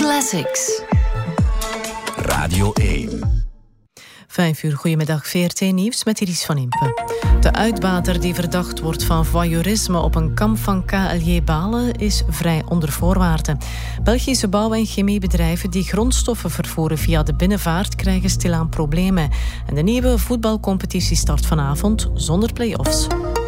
Classics. Radio 1. 5 uur, goedemiddag, VRT Nieuws met Iris van Impe. De uitbater die verdacht wordt van voyeurisme op een kamp van KLJ Balen is vrij onder voorwaarden. Belgische bouw- en chemiebedrijven die grondstoffen vervoeren via de binnenvaart krijgen stilaan problemen. En de nieuwe voetbalcompetitie start vanavond zonder play-offs.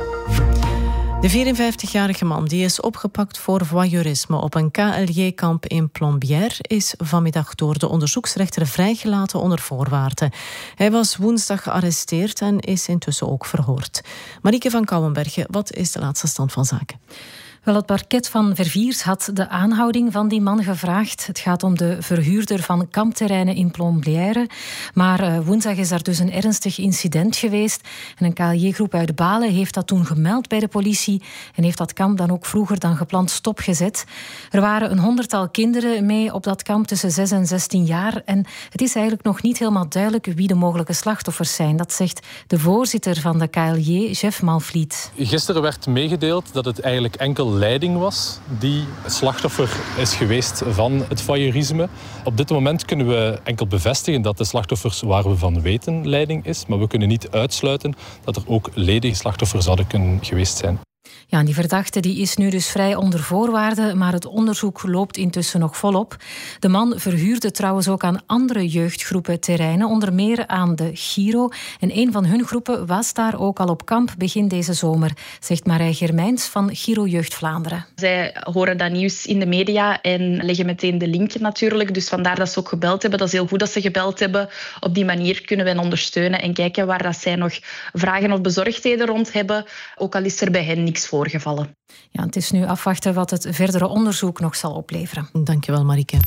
De 54-jarige man die is opgepakt voor voyeurisme op een KLJ-kamp in Plombières is vanmiddag door de onderzoeksrechter vrijgelaten onder voorwaarden. Hij was woensdag gearresteerd en is intussen ook verhoord. Marieke van Kouwenbergen, wat is de laatste stand van zaken? Wel, het parket van Verviers had de aanhouding van die man gevraagd. Het gaat om de verhuurder van kampterreinen in Plombières. Maar woensdag is daar dus een ernstig incident geweest. En een KLJ-groep uit Balen heeft dat toen gemeld bij de politie en heeft dat kamp dan ook vroeger dan gepland stopgezet. Er waren een 100-tal kinderen mee op dat kamp tussen 6 en 16 jaar. En het is eigenlijk nog niet helemaal duidelijk wie de mogelijke slachtoffers zijn. Dat zegt de voorzitter van de KLJ, Jeff Malvliet. Gisteren werd meegedeeld dat het eigenlijk enkel leiding was die slachtoffer is geweest van het voyeurisme. Op dit moment kunnen we enkel bevestigen dat de slachtoffers waar we van weten leiding is, maar we kunnen niet uitsluiten dat er ook ledige slachtoffers zouden kunnen geweest zijn. Ja, die verdachte die is nu dus vrij onder voorwaarden, maar het onderzoek loopt intussen nog volop. De man verhuurde trouwens ook aan andere jeugdgroepen terreinen, onder meer aan de Giro. En een van hun groepen was daar ook al op kamp begin deze zomer, zegt Marij Germijns van Giro Jeugd Vlaanderen. Zij horen dat nieuws in de media en leggen meteen de link natuurlijk. Dus vandaar dat ze ook gebeld hebben. Dat is heel goed dat ze gebeld hebben. Op die manier kunnen wij hen ondersteunen en kijken waar dat zij nog vragen of bezorgdheden rond hebben. Ook al is er bij hen niks voorgevallen. Ja, het is nu afwachten wat het verdere onderzoek nog zal opleveren. Dankjewel, Marieke.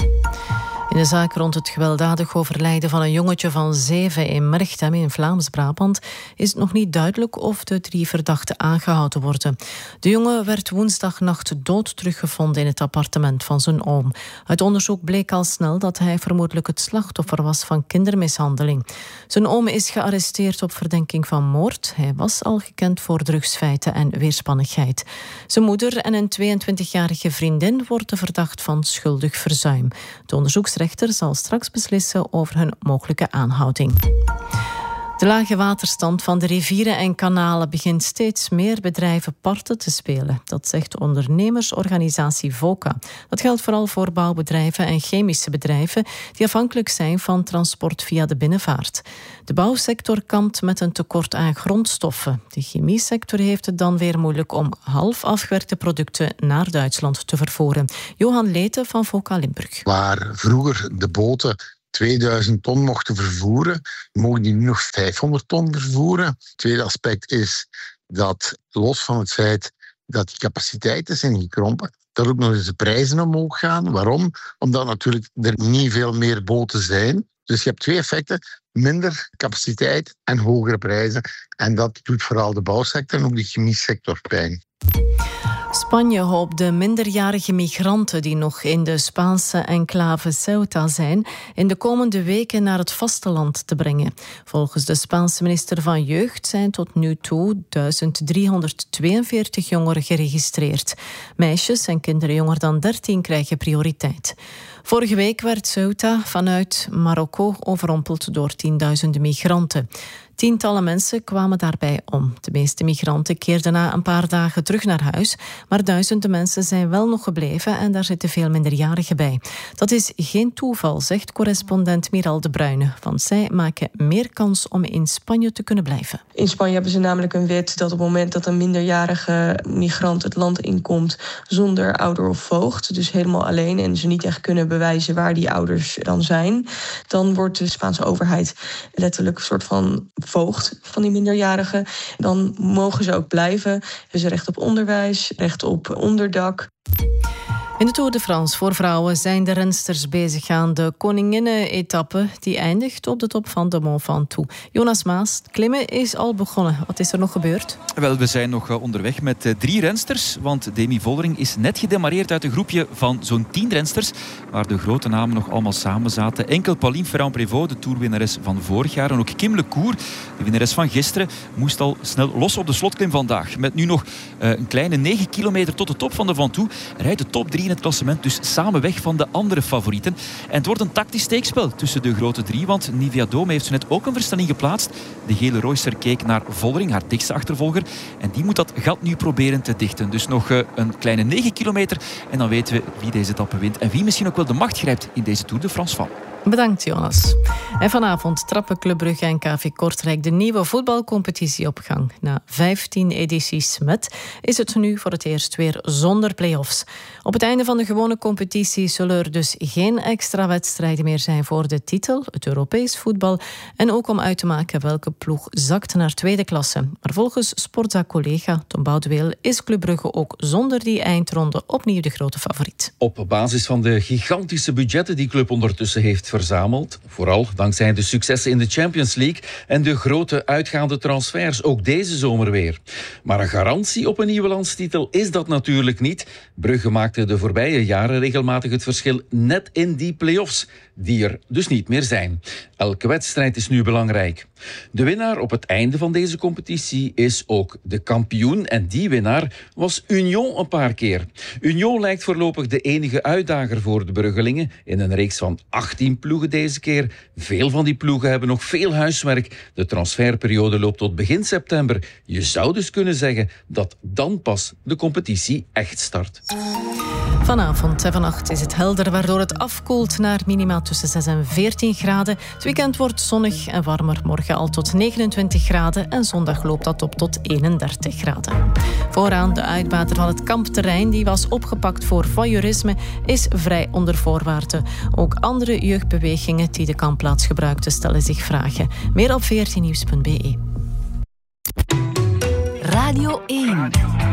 In de zaak rond het gewelddadig overlijden van een jongetje van 7 in Merchtem in Vlaams-Brabant is het nog niet duidelijk of de 3 verdachten aangehouden worden. De jongen werd woensdagnacht dood teruggevonden in het appartement van zijn oom. Uit onderzoek bleek al snel dat hij vermoedelijk het slachtoffer was van kindermishandeling. Zijn oom is gearresteerd op verdenking van moord. Hij was al gekend voor drugsfeiten en weerspannigheid. Zijn moeder en een 22-jarige vriendin worden verdacht van schuldig verzuim. De onderzoeksrechter zal straks beslissen over hun mogelijke aanhouding. De lage waterstand van de rivieren en kanalen begint steeds meer bedrijven parten te spelen. Dat zegt ondernemersorganisatie VOCA. Dat geldt vooral voor bouwbedrijven en chemische bedrijven die afhankelijk zijn van transport via de binnenvaart. De bouwsector kampt met een tekort aan grondstoffen. De chemiesector heeft het dan weer moeilijk om half afgewerkte producten naar Duitsland te vervoeren. Johan Leete van VOCA Limburg. Waar vroeger de boten 2000 ton mochten vervoeren, mogen die nu nog 500 ton vervoeren. Het tweede aspect is dat, los van het feit dat die capaciteiten zijn gekrompen, dat ook nog eens de prijzen omhoog gaan. Waarom? Omdat natuurlijk er niet veel meer boten zijn. Dus je hebt 2 effecten. Minder capaciteit en hogere prijzen. En dat doet vooral de bouwsector en ook de chemiesector pijn. Spanje hoopt de minderjarige migranten die nog in de Spaanse enclave Ceuta zijn in de komende weken naar het vasteland te brengen. Volgens de Spaanse minister van Jeugd zijn tot nu toe 1342 jongeren geregistreerd. Meisjes en kinderen jonger dan 13 krijgen prioriteit. Vorige week werd Ceuta vanuit Marokko overrompeld door 10.000 migranten. Tientallen mensen kwamen daarbij om. De meeste migranten keerden na een paar dagen terug naar huis, maar duizenden mensen zijn wel nog gebleven en daar zitten veel minderjarigen bij. Dat is geen toeval, zegt correspondent Miral de Bruyne, want zij maken meer kans om in Spanje te kunnen blijven. In Spanje hebben ze namelijk een wet dat op het moment dat een minderjarige migrant het land inkomt zonder ouder of voogd, dus helemaal alleen en ze niet echt kunnen bewijzen waar die ouders dan zijn, dan wordt de Spaanse overheid letterlijk een soort van voogd van die minderjarigen. Dan mogen ze ook blijven. Hebben ze recht op onderwijs, recht op onderdak. In de Tour de France voor vrouwen zijn de rensters bezig aan de koninginnen-etappe die eindigt op de top van de Mont Ventoux. Jonas Maas, klimmen is al begonnen. Wat is er nog gebeurd? Wel, we zijn nog onderweg met 3 rensters, want Demi Vollering is net gedemareerd uit een groepje van zo'n 10 rensters, waar de grote namen nog allemaal samen zaten. Enkel Pauline Ferrand-Prévot, de Tourwinnares van vorig jaar, en ook Kim Lecour, de winnares van gisteren, moest al snel los op de slotklim vandaag. Met nu nog een kleine 9 kilometer tot de top van de Ventoux rijdt de top 3 in het klassement dus samen weg van de andere favorieten. En het wordt een tactisch steekspel tussen de grote drie, want Nivea Dome heeft zo net ook een verstelling geplaatst. De gele Royster keek naar Vollering, haar dichtste achtervolger. En die moet dat gat nu proberen te dichten. Dus nog een kleine 9 kilometer. En dan weten we wie deze etappe wint. En wie misschien ook wel de macht grijpt in deze Tour de France van. Bedankt, Jonas. En vanavond trappen Club Brugge en KV Kortrijk de nieuwe voetbalcompetitie op gang. Na 15 edities is het nu voor het eerst weer zonder play-offs. Op het einde van de gewone competitie zullen er dus geen extra wedstrijden meer zijn voor de titel, het Europees voetbal, en ook om uit te maken welke ploeg zakt naar tweede klasse. Maar volgens Sportza-collega Tom Boudeweel is Club Brugge ook zonder die eindronde opnieuw de grote favoriet. Op basis van de gigantische budgetten die club ondertussen heeft verzameld, vooral dankzij de successen in de Champions League en de grote uitgaande transfers, ook deze zomer weer. Maar een garantie op een nieuwe landstitel is dat natuurlijk niet. Brugge maakte de voorbije jaren regelmatig het verschil net in die play-offs, die er dus niet meer zijn. Elke wedstrijd is nu belangrijk. De winnaar op het einde van deze competitie is ook de kampioen en die winnaar was Union een paar keer. Union lijkt voorlopig de enige uitdager voor de Bruggelingen in een reeks van 18 ploegen deze keer. Veel van die ploegen hebben nog veel huiswerk. De transferperiode loopt tot begin september. Je zou dus kunnen zeggen dat dan pas de competitie echt start. Vanavond en vannacht is het helder, waardoor het afkoelt naar minima tussen 6 en 14 graden. Het weekend wordt zonnig en warmer, morgen al tot 29 graden en zondag loopt dat op tot 31 graden. Vooraan de uitbater van het kampterrein, die was opgepakt voor voyeurisme, is vrij onder voorwaarden. Ook andere jeugdbewegingen die de kampplaats gebruikten stellen zich vragen. Meer op 14nieuws.be. Radio 1.